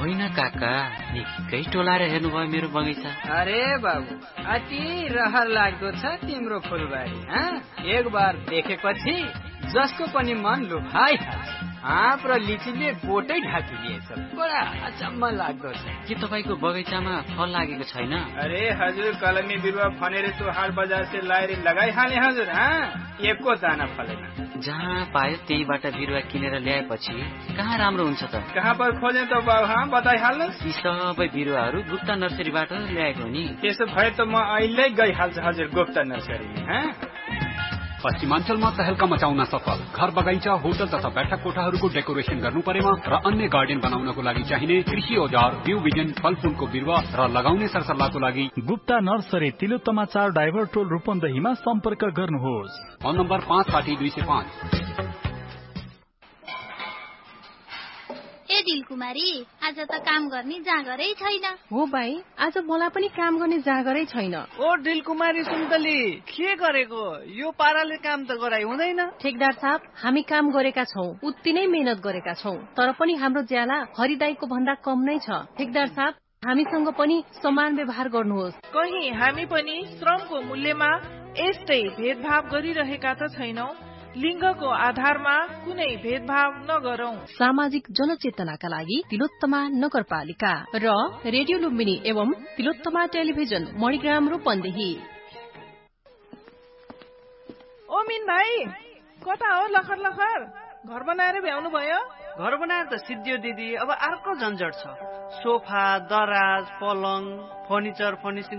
होइन काका, निकै टोलाएर हेर्नुभयो मेरो बगैँचा। अरे बाबु, अति रहर लाग्दो छ तिम्रो फुलबारी। एक बार देखेपछि जसको पनि मन लुभाइहाल्छ। आँप र लिचीले बोटै ढाकिदिएछ। बडा अचम्म लाग्दो छ। के तपाईँको बगैँचामा फल लागेको छैन? अरे हजुर, कलमी बिरुवा फनेर तो हाट बजार से लाएर लगाइहाले हजुर। एको दाना फलेन। जहाँ पायो त्यहीबाट बिरुवा किनेर ल्याएपछि कहाँ राम्रो हुन्छ त? कहाँ पर खोजे त बाबु, बताइहाल्नु। यी सबै बिरुवाहरू गुप्ता नर्सरीबाट ल्याएको नि। त्यसो भए त म अहिले गइहाल्छु हजुर गुप्ता नर्सरीमा। पश्चिमाञ्चलमा तहल्का मचाउन सफल घर बगैँचा, होटल तथा बैठक कोठाहरूको डेकोरेसन गर्नु परेमा र अन्य गार्डन बनाउनको लागि चाहिने कृषि औजार, बिउ बिजन, फलफूलको बिरुवा र लगाउने सरसल्लाहको लागि गुप्ता नर्सरी, तिलोत्तमा 4 डाइभर टोल रूपन्देहीमा सम्पर्क गर्नुहोस्। Phone number 560-205। ए दिलकुमारी, आज त काम गर्ने जागरै छैन। हो भाइ, आज मलाई पनि काम गर्ने जागरै छैन। ओ दिलकुमारी सुन्तली, के गरेको? यो पाराले काम त गराइ हुँदैन। ठेकदार साहब, हामी काम गरेका छौं, उति नै मेहनत गरेका छौं, तर पनि हाम्रो ज्याला हरिदाईको भन्दा कम नै छ। ठेकदार साहब, हामीसँग पनि समान व्यवहार गर्नुहोस्। कहीं हामी पनि श्रमको मूल्यमा यस्तै भेदभाव गरिरहेका त छैनौं। लिङ्गको आधारमा कुनै भेदभाव नगरौं। सामाजिक जनचेतनाका लागि तिलोत्तमा नगरपालिका र रेडियो लुम्बिनी एवं तिलोत्तमा टेलिभिजन मणिग्राम रूपन्देही। ओ मिन भाइ, कता हो लखर लखर? घर बनाएर भ्याउनु भयो? घर बनाएर त सिद्धियो दिदी, अब अर्को झन्झट छ। सोफा, दराज, पलङ, फर्निचर, फर्निसिङ